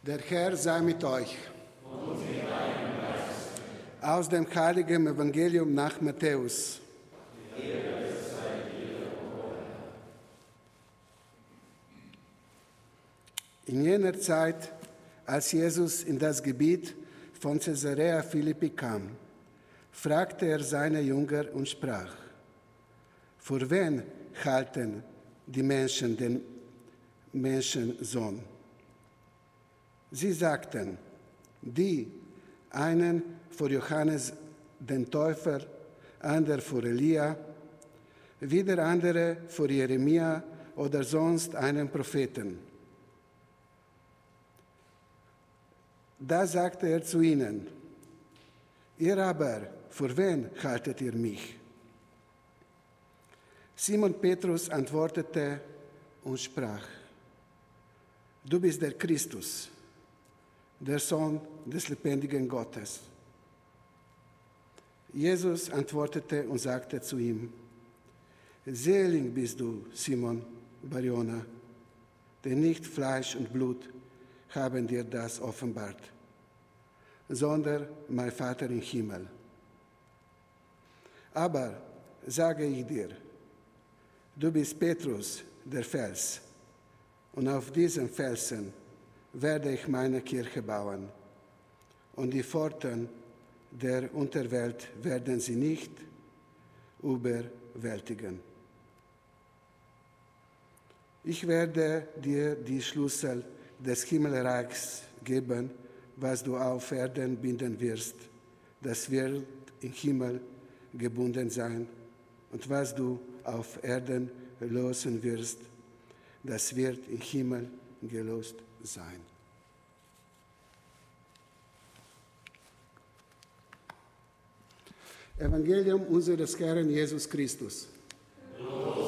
Der Herr sei mit euch. Und mit deinem Geist. Aus dem heiligen Evangelium nach Matthäus. Ehre sei dir, o Herr. In jener Zeit, als Jesus in das Gebiet von Caesarea Philippi kam, fragte er seine Jünger und sprach: Für wen halten die Menschen den Menschensohn? Sie sagten, die einen für Johannes den Täufer, andere für Elia, wieder andere für Jeremia oder sonst einen Propheten. Da sagte er zu ihnen: Ihr aber, für wen haltet ihr mich? Simon Petrus antwortete und sprach: Du bist der Christus, der Sohn des lebendigen Gottes. Jesus antwortete und sagte zu ihm: Selig bist du, Simon Barjona, denn nicht Fleisch und Blut haben dir das offenbart, sondern mein Vater im Himmel. Aber sage ich dir, du bist Petrus, der Fels, und auf diesem Felsen werde ich meine Kirche bauen, und die Pforten der Unterwelt werden sie nicht überwältigen. Ich werde dir die Schlüssel des Himmelreichs geben. Was du auf Erden binden wirst, das wird im Himmel gebunden sein, und was du auf Erden lösen wirst, das wird im Himmel gelöst sein. Evangelium unseres Herrn Jesus Christus. Lob